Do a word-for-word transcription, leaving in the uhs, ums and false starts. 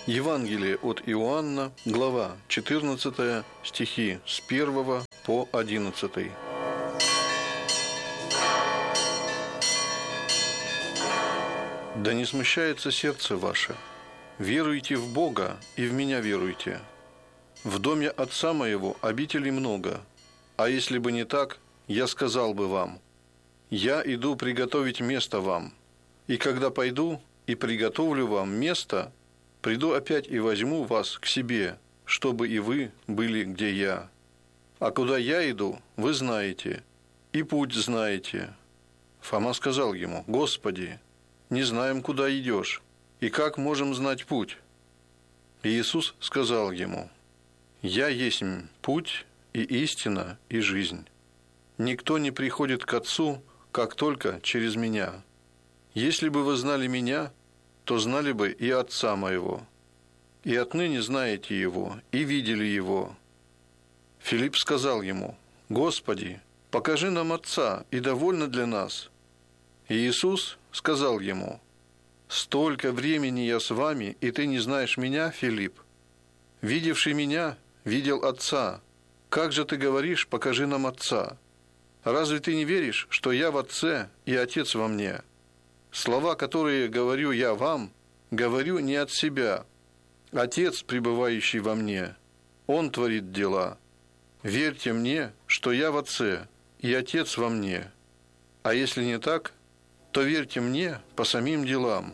Евангелие от Иоанна, глава четырнадцатая, стихи с первого по одиннадцатый. «Да не смущается сердце ваше. Веруйте в Бога и в меня веруйте. В доме Отца моего обителей много, а если бы не так, я сказал бы вам: я иду приготовить место вам, и когда пойду и приготовлю вам место, приду опять и возьму вас к себе, чтобы и вы были, где я. А куда я иду, вы знаете, и путь знаете». Фома сказал ему: «Господи, не знаем, куда идешь, и как можем знать путь?» И Иисус сказал ему: «Я есть путь и истина и жизнь. Никто не приходит к Отцу, как только через Меня. Если бы вы знали Меня, то знали бы и Отца моего. И отныне знаете Его, и видели Его». Филипп сказал ему: «Господи, покажи нам Отца, и довольно для нас». И Иисус сказал ему: «Столько времени я с вами, и ты не знаешь Меня, Филипп? Видевший Меня, видел Отца. Как же ты говоришь: покажи нам Отца? Разве ты не веришь, что я в Отце и Отец во мне? Слова, которые говорю я вам, говорю не от себя. Отец, пребывающий во мне, Он творит дела. Верьте мне, что я в Отце и Отец во мне. А если не так, то верьте мне по самим делам.